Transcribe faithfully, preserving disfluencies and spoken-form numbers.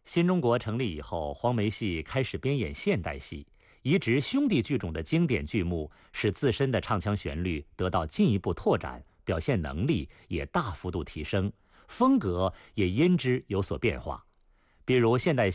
新中国成立以后，黄梅戏开始编演现代戏，移植兄弟剧种的经典剧目，使自身的唱腔旋律得到进一步拓展，表现能力也大幅度提升，风格也因之有所变化。比如现代